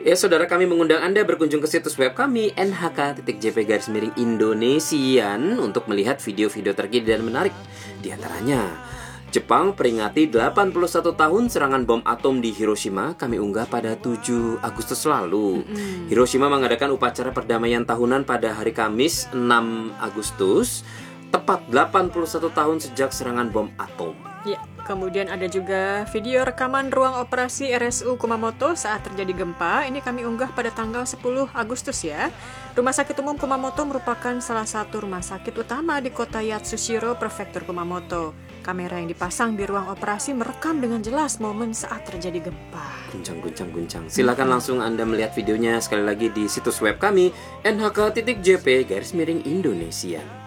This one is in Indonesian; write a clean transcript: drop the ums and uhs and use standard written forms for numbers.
Ya saudara, kami mengundang Anda berkunjung ke situs web kami nhk.jp/Indonesian untuk melihat video-video terkini dan menarik. Di antaranya, Jepang peringati 81 tahun serangan bom atom di Hiroshima. Kami unggah pada 7 Agustus lalu. Hiroshima mengadakan upacara perdamaian tahunan pada hari Kamis 6 Agustus, tepat 81 tahun sejak serangan bom atom. Ya, kemudian ada juga video rekaman ruang operasi RSU Kumamoto saat terjadi gempa. Ini kami unggah pada tanggal 10 Agustus ya. Rumah Sakit Umum Kumamoto merupakan salah satu rumah sakit utama di kota Yatsushiro, Prefektur Kumamoto. Kamera yang dipasang di ruang operasi merekam dengan jelas momen saat terjadi gempa. Guncang. Silakan langsung Anda melihat videonya sekali lagi di situs web kami nhk.jp/Indonesia.